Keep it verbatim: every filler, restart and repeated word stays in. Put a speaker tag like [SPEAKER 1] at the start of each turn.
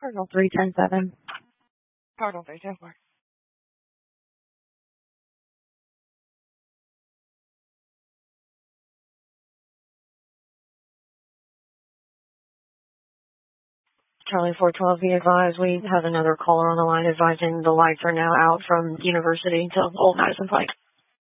[SPEAKER 1] Cardinal three ten seven.
[SPEAKER 2] Cardinal three ten four.
[SPEAKER 1] Charlie four twelve, be advised, we have another caller on the line advising the lights are now out from University to Old Madison Pike.